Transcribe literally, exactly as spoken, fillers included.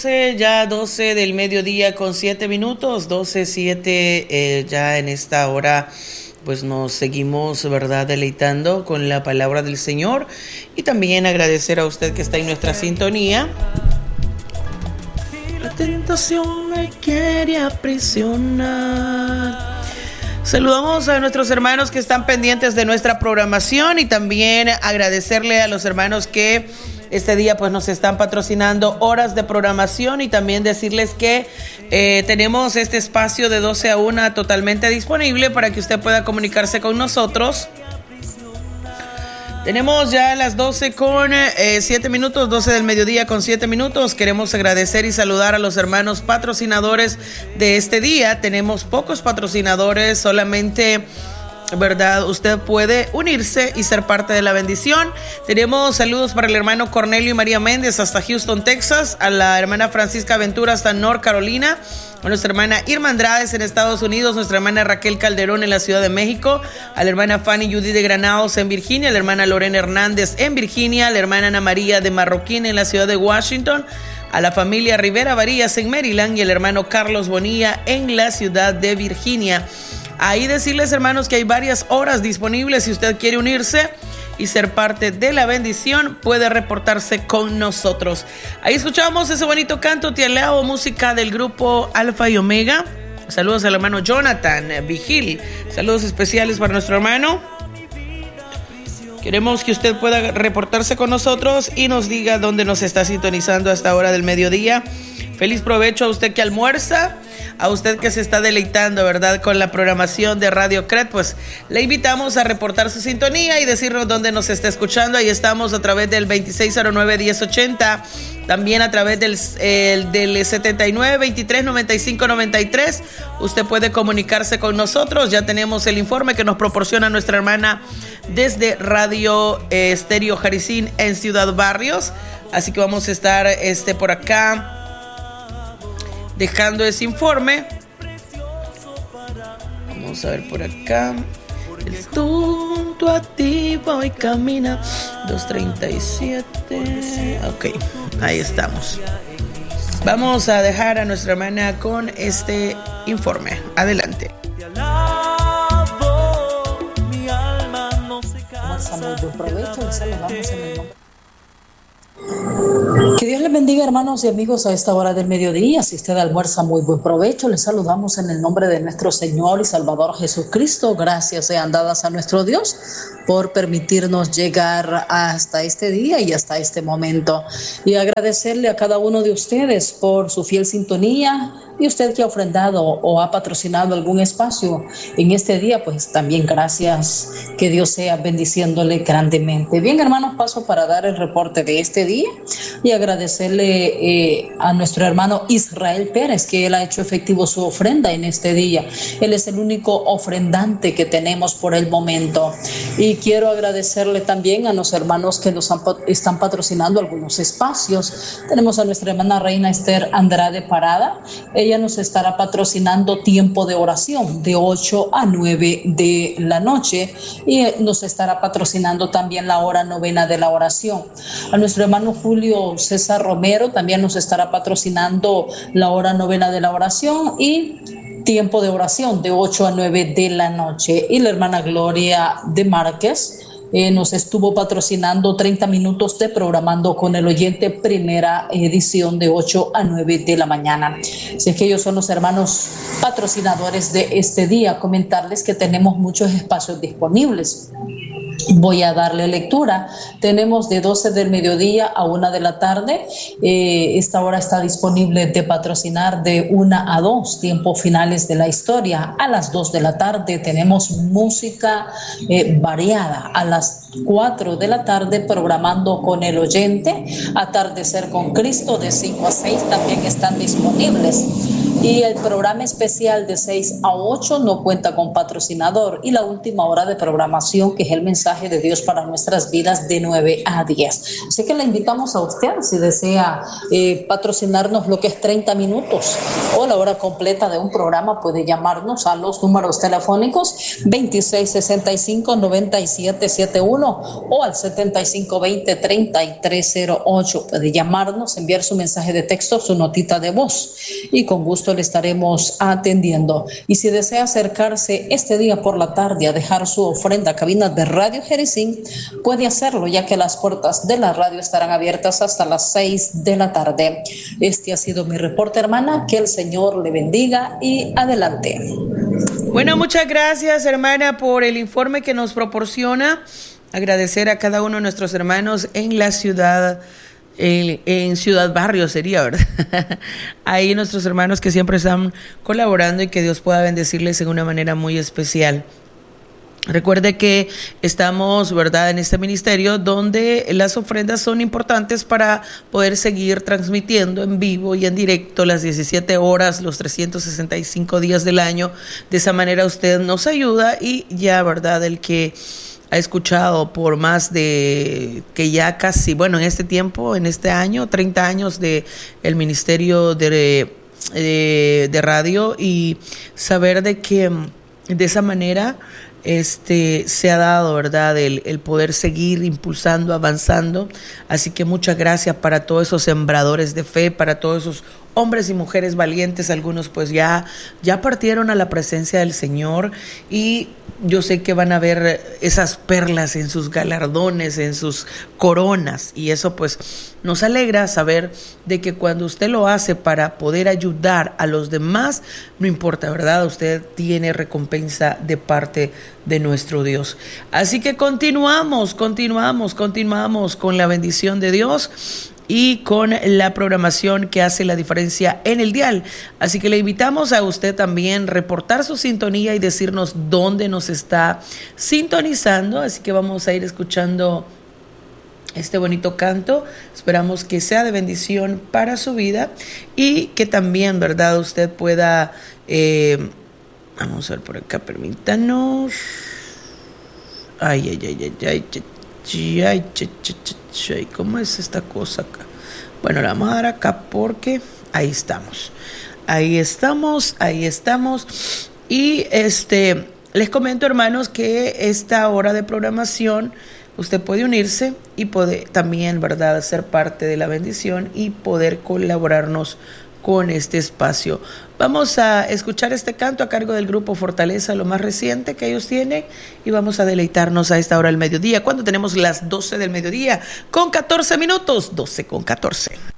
Ya doce del mediodía con siete minutos, doce siete, eh, ya en esta hora pues nos seguimos, ¿verdad?, deleitando con la palabra del Señor, y también agradecer a usted que está en nuestra sintonía. La tentación me quiere aprisionar. Saludamos a nuestros hermanos que están pendientes de nuestra programación, y también agradecerle a los hermanos que este día pues nos están patrocinando horas de programación, y también decirles que eh, tenemos este espacio de doce a una totalmente disponible para que usted pueda comunicarse con nosotros. Tenemos ya las doce con siete minutos, doce del mediodía con siete minutos. Queremos agradecer y saludar a los hermanos patrocinadores de este día. Tenemos pocos patrocinadores, solamente, ¿verdad?, usted puede unirse y ser parte de la bendición. Tenemos saludos para el hermano Cornelio y María Méndez hasta Houston, Texas, a la hermana Francisca Ventura hasta North Carolina, a nuestra hermana Irma Andrades en Estados Unidos, nuestra hermana Raquel Calderón en la Ciudad de México, a la hermana Fanny Judy de Granados en Virginia, a la hermana Lorena Hernández en Virginia, a la hermana Ana María de Marroquín en la Ciudad de Washington, a la familia Rivera Varías en Maryland y el hermano Carlos Bonilla en la Ciudad de Virginia. Ahí decirles, hermanos, que hay varias horas disponibles. Si usted quiere unirse y ser parte de la bendición, puede reportarse con nosotros. Ahí escuchamos ese bonito canto, Te Alabo, música del grupo Alfa y Omega. Saludos al hermano Jonathan Vigil. Saludos especiales para nuestro hermano. Queremos que usted pueda reportarse con nosotros y nos diga dónde nos está sintonizando a esta hora del mediodía. Feliz provecho a usted que almuerza, a usted que se está deleitando, ¿verdad?, con la programación de Radio C R E T. Pues le invitamos a reportar su sintonía y decirnos dónde nos está escuchando. Ahí estamos a través del veintiséis cero nueve, diez ochenta, también a través del, eh, del setenta y nueve, veintitrés, noventa y cinco, noventa y tres. Usted puede comunicarse con nosotros. Ya tenemos el informe que nos proporciona nuestra hermana desde Radio eh, Estéreo Jaricín en Ciudad Barrios. Así que vamos a estar este, por acá dejando ese informe. Vamos a ver por acá. Junto a ti voy camina. dos treinta y siete. Ok, ahí estamos. Vamos a dejar a nuestra hermana con este informe. Adelante. Que Dios les bendiga, hermanos y amigos, a esta hora del mediodía. Si usted almuerza, muy buen provecho. Les saludamos en el nombre de nuestro Señor y Salvador Jesucristo. Gracias sean dadas a nuestro Dios por permitirnos llegar hasta este día y hasta este momento. Y agradecerle a cada uno de ustedes por su fiel sintonía. Y usted que ha ofrendado o ha patrocinado algún espacio en este día, pues también gracias. Que Dios sea bendiciéndole grandemente. Bien, hermanos, paso para dar el reporte de este día y agradecerle eh, a nuestro hermano Israel Pérez, que él ha hecho efectivo su ofrenda en este día. Él es el único ofrendante que tenemos por el momento. Y quiero agradecerle también a los hermanos que nos han, están patrocinando algunos espacios. Tenemos a nuestra hermana Reina Esther Andrade Parada. Ella nos estará patrocinando tiempo de oración de ocho a nueve de la noche, y nos estará patrocinando también la hora novena de la oración. A nuestro hermano Julio César Romero también nos estará patrocinando la hora novena de la oración y tiempo de oración de ocho a nueve de la noche. Y la hermana Gloria de Márquez Eh, nos estuvo patrocinando treinta minutos de Programando con el Oyente, primera edición de ocho a nueve de la mañana. Si es que ellos son los hermanos patrocinadores de este día, comentarles que tenemos muchos espacios disponibles. Voy a darle lectura. Tenemos de doce del mediodía a una de la tarde. Eh, esta hora está disponible de patrocinar de una a dos, tiempos finales de la historia. A las dos de la tarde tenemos música eh, variada. A las cuatro de la tarde, Programando con el Oyente. Atardecer con Cristo de cinco a seis también están disponibles. Y el programa especial de seis a ocho no cuenta con patrocinador. Y la última hora de programación, que es el mensaje de Dios para nuestras vidas, de nueve a diez. Así que le invitamos a usted, si desea eh, patrocinarnos lo que es treinta minutos o la hora completa de un programa, puede llamarnos a los números telefónicos veintiséis sesenta y cinco noventa y siete setenta y uno o al setenta y cinco veinte treinta y tres cero ocho. Puede llamarnos, enviar su mensaje de texto, su notita de voz, y con gusto le estaremos atendiendo. Y si desea acercarse este día por la tarde a dejar su ofrenda a cabina de Radio Jericín, puede hacerlo, ya que las puertas de la radio estarán abiertas hasta las seis de la tarde. Este ha sido mi reporte, hermana. Que el Señor le bendiga y adelante. Bueno, muchas gracias, hermana, por el informe que nos proporciona. Agradecer a cada uno de nuestros hermanos en la ciudad, en, en Ciudad Barrio sería, ¿verdad? Ahí nuestros hermanos que siempre están colaborando, y que Dios pueda bendecirles en una manera muy especial. Recuerde que estamos, ¿verdad?, en este ministerio donde las ofrendas son importantes para poder seguir transmitiendo en vivo y en directo las diecisiete horas, los trescientos sesenta y cinco días del año. De esa manera usted nos ayuda, y ya, ¿verdad?, el que ha escuchado por más de, que ya casi, bueno, en este tiempo, en este año, treinta años de el ministerio de, de, de radio, y saber de que de esa manera este se ha dado, ¿verdad?, el, el poder seguir impulsando, avanzando. Así que muchas gracias para todos esos sembradores de fe, para todos esos hombres y mujeres valientes. Algunos pues ya, ya partieron a la presencia del Señor, y yo sé que van a ver esas perlas en sus galardones, en sus coronas, y eso pues nos alegra saber de que cuando usted lo hace para poder ayudar a los demás, no importa, ¿verdad?, usted tiene recompensa de parte de nuestro Dios. Así que continuamos, continuamos, continuamos con la bendición de Dios y con la programación que hace la diferencia en el dial. Así que le invitamos a usted también reportar su sintonía y decirnos dónde nos está sintonizando. Así que vamos a ir escuchando este bonito canto. Esperamos que sea de bendición para su vida, y que también, ¿verdad?, usted pueda eh, vamos a ver por acá, permítanos. Ay, ay, ay, ay, ay, ay. Ay, ay, ay, ay, ¿cómo es esta cosa acá? Bueno, la vamos a dar acá porque ahí estamos. Ahí estamos, ahí estamos. Y este, les comento, hermanos, que esta hora de programación usted puede unirse y puede también, ¿verdad?, ser parte de la bendición y poder colaborarnos con este espacio. Vamos a escuchar este canto a cargo del grupo Fortaleza, lo más reciente que ellos tienen, y vamos a deleitarnos a esta hora del mediodía, cuando tenemos las doce del mediodía con catorce minutos, doce con catorce.